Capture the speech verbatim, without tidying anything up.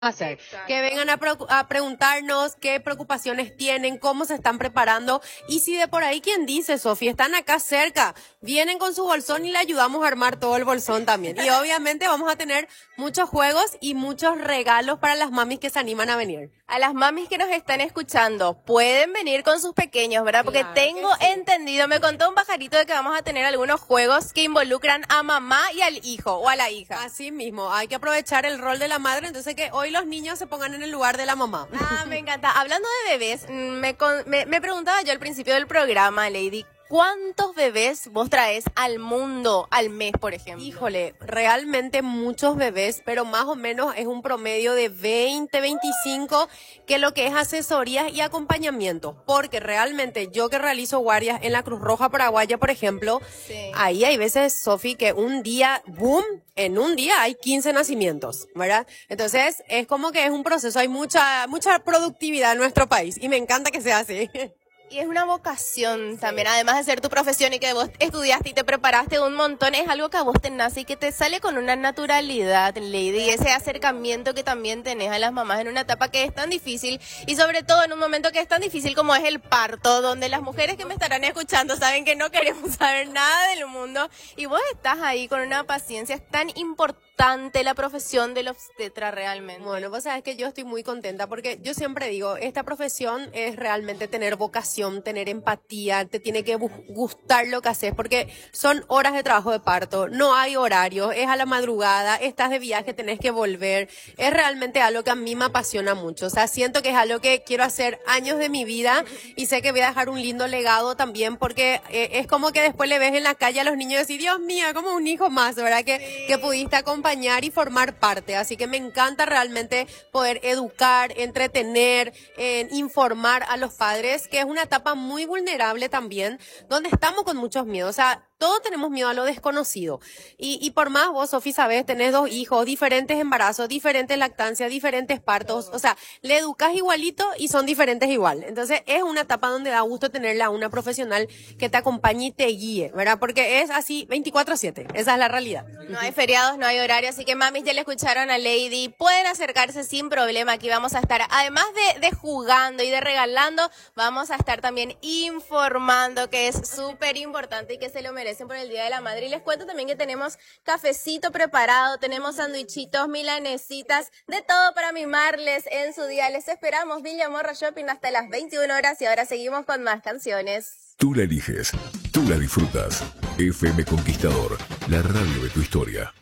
hacer, Exacto. que vengan a, preocu- a preguntarnos qué preocupaciones tienen, cómo se están preparando y si de por ahí, ¿quién dice, Sofi? Están acá cerca, vienen con su bolsón y le ayudamos a armar todo el bolsón también. Y obviamente vamos a tener muchos juegos y muchos regalos para las mamis que se animan a venir. A las mamis que nos están escuchando, pueden venir con sus pequeños, ¿verdad? Porque Claro que tengo sí. entendido, me contó un pajarito de que vamos a tener algunos juegos que involucran a mamá y al hijo o a la hija. Así mismo, hay que aprovechar el rol de la madre, entonces que hoy los niños se pongan en el lugar de la mamá. Ah, me encanta. Hablando de bebés, mm, me, con- me, me preguntaba yo al principio del programa, Lady, ¿cuántos bebés vos traes al mundo al mes, por ejemplo? Híjole, realmente muchos bebés, pero más o menos es un promedio de veinte, veinticinco, que lo que es asesorías y acompañamiento. Porque realmente yo que realizo guardias en la Cruz Roja Paraguaya, por ejemplo, Sí. ahí hay veces, Sofi, que un día, boom, en un día hay quince nacimientos, ¿verdad? Entonces es como que es un proceso, hay mucha, mucha productividad en nuestro país y me encanta que sea así. Y es una vocación también, además de ser tu profesión y que vos estudiaste y te preparaste un montón, es algo que a vos te nace y que te sale con una naturalidad, Lady, y ese acercamiento que también tenés a las mamás en una etapa que es tan difícil y sobre todo en un momento que es tan difícil como es el parto, donde las mujeres que me estarán escuchando saben que no queremos saber nada del mundo y vos estás ahí con una paciencia, es tan importante la profesión del obstetra realmente. Bueno, vos sabés que yo estoy muy contenta porque yo siempre digo, esta profesión es realmente tener vocación, tener empatía, te tiene que bu- gustar lo que haces porque son horas de trabajo de parto, no hay horario, es a la madrugada, estás de viaje, tenés que volver, es realmente algo que a mí me apasiona mucho, o sea, siento que es algo que quiero hacer años de mi vida y sé que voy a dejar un lindo legado también porque eh, es como que después le ves en la calle a los niños y decís, Dios mío, como un hijo más, ¿verdad? Que, Sí. que pudiste acompañar y formar parte, así que me encanta realmente poder educar, entretener, eh, informar a los padres, que es una etapa muy vulnerable también, donde estamos con muchos miedos, o sea, todos tenemos miedo a lo desconocido, y, y por más vos, Sofi, sabés, tenés dos hijos, diferentes embarazos, diferentes lactancias, diferentes partos, o sea, le educas igualito y son diferentes igual, entonces es una etapa donde da gusto tenerla a una profesional que te acompañe y te guíe, ¿verdad? Porque es así veinticuatro siete, esa es la realidad. No hay feriados, no hay horario, así que mamis ya le escucharon a Lady. Pueden acercarse sin problema, aquí vamos a estar, además de, de jugando y de regalando, vamos a estar también informando, que es súper importante y que se lo merecen por el Día de la Madre. Y les cuento también que tenemos cafecito preparado, tenemos sandwichitos, milanesitas, de todo para mimarles en su día. Les esperamos, Villa Morra Shopping, hasta las veintiuna horas y ahora seguimos con más canciones. Tú la eliges, tú la disfrutas. F M Conquistador, la radio de tu historia.